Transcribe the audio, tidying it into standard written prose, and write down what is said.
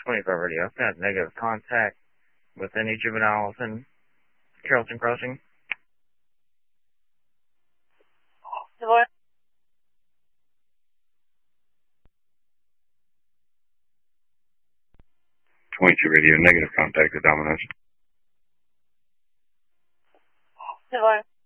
25 radio. I've got negative contact with any juveniles in Carrollton Crossing. Hello? 22 radio, negative contact with Domino's. Hello?